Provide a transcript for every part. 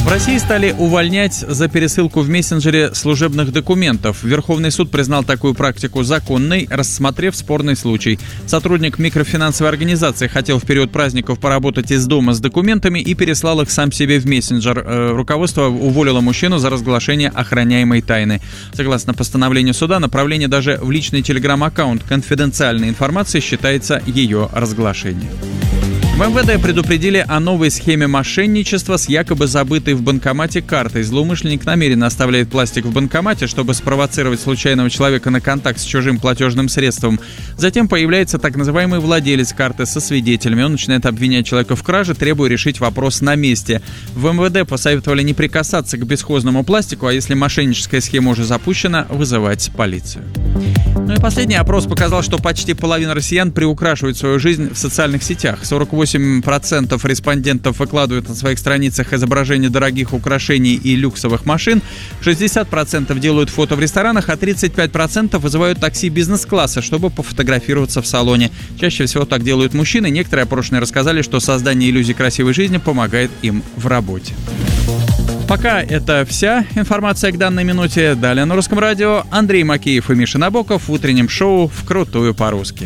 В России стали увольнять за пересылку в мессенджере служебных документов. Верховный суд признал такую практику законной, рассмотрев спорный случай. Сотрудник микрофинансовой организации хотел в период праздников поработать из дома с документами и переслал их сам себе в мессенджер. Руководство уволило мужчину за разглашение охраняемой тайны. Согласно постановлению суда, направление даже в личный телеграм-аккаунт конфиденциальной информации считается ее разглашением. В МВД предупредили о новой схеме мошенничества с якобы забытой в банкомате картой. Злоумышленник намеренно оставляет пластик в банкомате, чтобы спровоцировать случайного человека на контакт с чужим платежным средством. Затем появляется так называемый владелец карты со свидетелями. Он начинает обвинять человека в краже, требуя решить вопрос на месте. В МВД посоветовали не прикасаться к бесхозному пластику, а если мошенническая схема уже запущена, вызывать полицию. Ну и последний опрос показал, что почти половина россиян приукрашивают свою жизнь в социальных сетях. 48% респондентов выкладывают на своих страницах изображения дорогих украшений и люксовых машин, 60% делают фото в ресторанах, а 35% вызывают такси бизнес-класса, чтобы пофотографироваться в салоне. Чаще всего так делают мужчины. Некоторые опрошенные рассказали, что создание иллюзий красивой жизни помогает им в работе. Пока это вся информация к данной минуте. Далее на Русском радио Андрей Макеев и Миша Набоков в утреннем шоу «Вкрутую по-русски».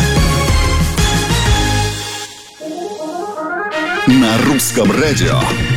На Русском радио